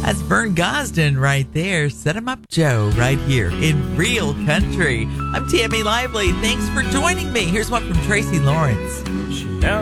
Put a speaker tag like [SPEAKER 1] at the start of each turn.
[SPEAKER 1] That's Vern Gosdin right there. Set 'em up, Joe, right here in Real Country. I'm Tammy Lively. Thanks for joining me. Here's one from Tracy Lawrence.